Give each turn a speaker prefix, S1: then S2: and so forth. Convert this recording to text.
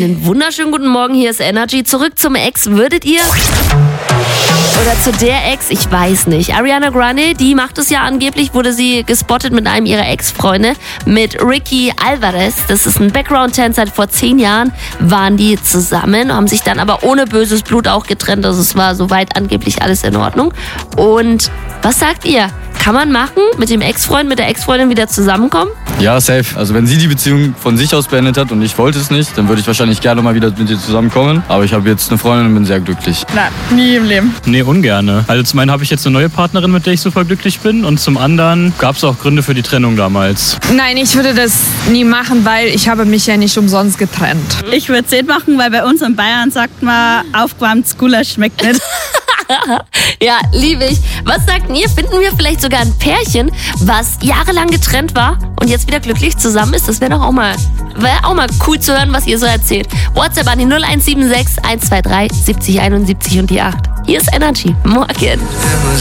S1: Einen wunderschönen guten Morgen, hier ist Energy. Zurück zum Ex. Würdet ihr... Oder zu der Ex, ich weiß nicht. Ariana Grande, die macht es ja angeblich, wurde sie gespottet mit einem ihrer Ex-Freunde, mit Ricky Alvarez. Das ist ein Background-Tänzer. Vor 10 Jahren waren die zusammen, haben sich dann aber ohne böses Blut auch getrennt. Also es war soweit angeblich alles in Ordnung. Und was sagt ihr? Kann man machen, mit dem Ex-Freund, mit der Ex-Freundin wieder zusammenkommen?
S2: Ja, safe. Also wenn sie die Beziehung von sich aus beendet hat und ich wollte es nicht, dann würde ich wahrscheinlich gerne mal wieder mit ihr zusammenkommen. Aber ich habe jetzt eine Freundin und bin sehr glücklich.
S3: Nein, nie im Leben.
S4: Nee, ungerne. Also zum einen habe ich jetzt eine neue Partnerin, mit der ich super glücklich bin. Und zum anderen gab es auch Gründe für die Trennung damals.
S3: Nein, ich würde das nie machen, weil ich habe mich ja nicht umsonst getrennt.
S5: Ich würde es nicht machen, weil bei uns in Bayern sagt man, aufgewärmtes Gulasch schmeckt nicht.
S1: Ja, liebe ich. Was sagt ihr? Finden wir vielleicht sogar ein Pärchen, was jahrelang getrennt war und jetzt wieder glücklich zusammen ist? Das wäre doch auch mal cool zu hören, was ihr so erzählt. WhatsApp an die 0176 123 70 71 und die 8. Hier ist Energy. Morgen.